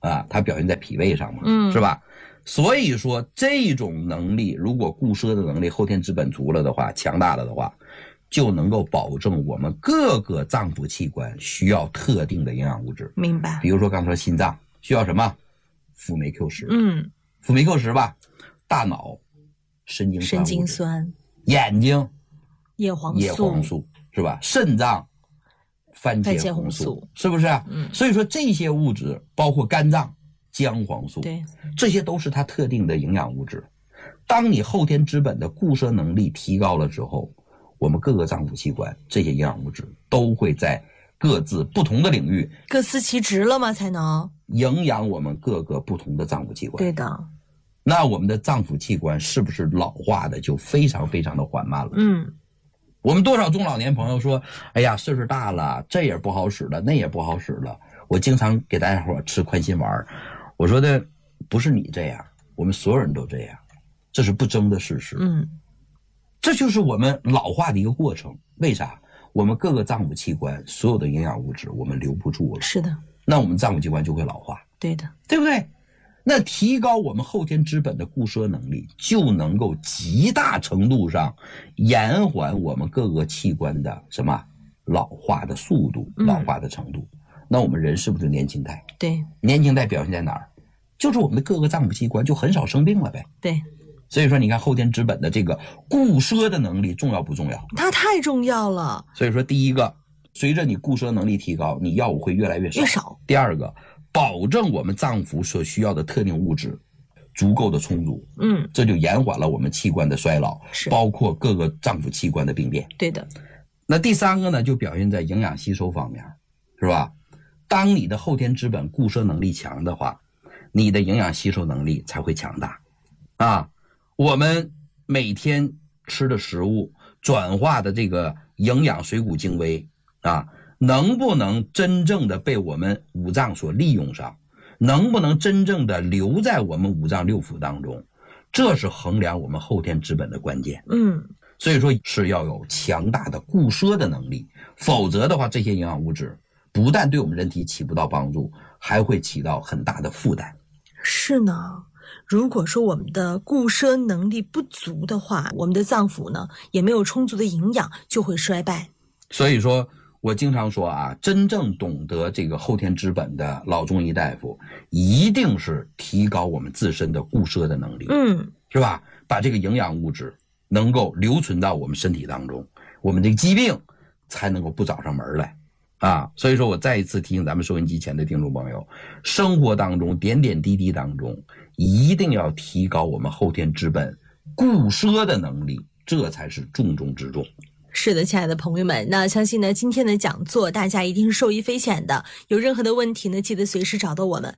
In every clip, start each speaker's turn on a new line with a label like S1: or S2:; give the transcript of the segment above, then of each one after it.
S1: 啊，它表现在脾胃上嘛，是吧？所以说这种能力，如果固摄的能力后天资本足了的话，强大了的话，就能够保证我们各个脏腑器官需要特定的营养物质。
S2: 明白。
S1: 比如说刚说心脏需要什么？辅酶 Q10。辅酶 Q10吧。大脑神经酸。眼睛
S2: 叶黄素
S1: 是吧？肾脏番茄红素，是不是？所以说这些物质包括肝脏姜黄素，
S2: 对，
S1: 这些都是它特定的营养物质。当你后天资本的固摄能力提高了之后，我们各个脏腑器官这些营养物质都会在各自不同的领域
S2: 各司其职了吗？才能
S1: 营养我们各个不同的脏腑器官。
S2: 对的。
S1: 那我们的脏腑器官是不是老化的就非常非常的缓慢了？我们多少中老年朋友说，哎呀，岁数大了，这也不好使了，那也不好使了。我经常给大家伙吃宽心丸，我说的不是你这样，我们所有人都这样，这是不争的事实。这就是我们老化的一个过程。为啥？我们各个脏腑器官所有的营养物质我们留不住了，
S2: 是的，
S1: 那我们脏腑器官就会老化。
S2: 对的，
S1: 对不对？那提高我们后天资本的固摄能力，就能够极大程度上延缓我们各个器官的什么老化的速度、老化的程度。那我们人是不是年轻态？
S2: 对，
S1: 年轻态表现在哪儿？就是我们的各个脏腑器官就很少生病了呗。
S2: 对，
S1: 所以说你看后天资本的这个固摄的能力重要不重要？
S2: 它太重要了。
S1: 所以说第一个，随着你固摄能力提高，你药物会越来越少。第二个，保证我们脏腑所需要的特定物质足够的充足，这就延缓了我们器官的衰老，包括各个脏腑器官的病变。
S2: 对的。
S1: 那第三个呢，就表现在营养吸收方面，是吧？当你的后天资本固摄能力强的话，你的营养吸收能力才会强大啊。我们每天吃的食物转化的这个营养水谷精微啊，能不能真正的被我们五脏所利用上，能不能真正的留在我们五脏六腑当中，这是衡量我们后天资本的关键。所以说是要有强大的固摄的能力，否则的话这些营养物质不但对我们人体起不到帮助，还会起到很大的负担。
S2: 是呢，如果说我们的固摄能力不足的话，我们的脏腑呢也没有充足的营养，就会衰败。
S1: 所以说我经常说啊，真正懂得这个后天资本的老中医大夫，一定是提高我们自身的固摄的能力，是吧？把这个营养物质能够留存到我们身体当中，我们这个疾病才能够不找上门来啊。所以说我再一次提醒咱们收音机前的听众朋友，生活当中点点滴滴当中，一定要提高我们后天资本固摄的能力，这才是重中之重。
S2: 是的，亲爱的朋友们，那相信呢今天的讲座大家一定是受益匪浅的，有任何的问题呢，记得随时找到我们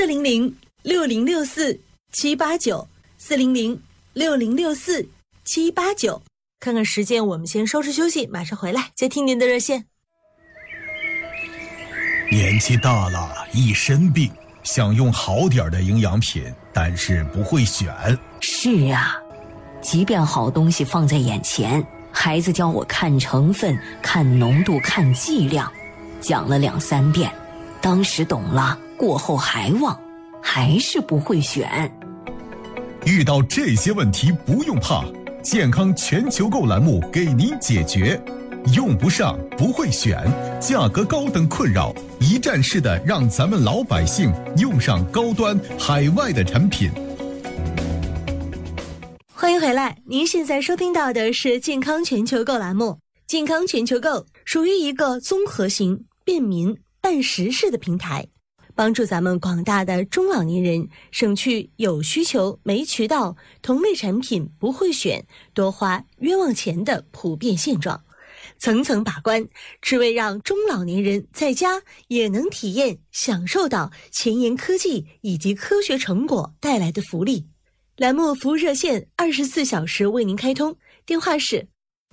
S2: 400-6064-789，400-6064-789。看看时间，我们先收拾休息，马上回来接听您的热线。
S3: 年纪大了，一身病，想用好点的营养品，但是不会选。
S4: 是啊，即便好东西放在眼前，孩子教我看成分、看浓度、看剂量，讲了2-3遍，当时懂了，过后还忘，还是不会选。
S3: 遇到这些问题不用怕，健康全球购栏目给您解决。用不上，不会选，价格高等困扰，一站式的让咱们老百姓用上高端海外的产品。
S2: 欢迎回来，您现在收听到的是健康全球购栏目。健康全球购属于一个综合型、便民、办实事的平台，帮助咱们广大的中老年人省去有需求没渠道、同类产品不会选、多花冤枉钱的普遍现状，层层把关，只为让中老年人在家也能体验享受到前沿科技以及科学成果带来的福利。栏目服务热线24小时为您开通，电话是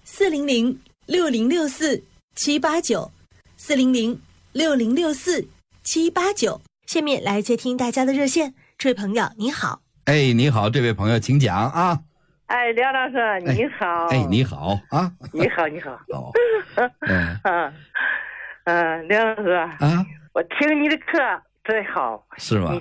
S2: 400-6064-789，400-6064-789。下面来接听大家的热线，这位朋友你好。
S1: 你好，这位朋友请讲啊。
S5: 梁老师你好。
S1: 你好啊。
S5: 你好你好。
S1: 好。
S5: 梁老师啊，我听你的课真好。
S1: 是吗？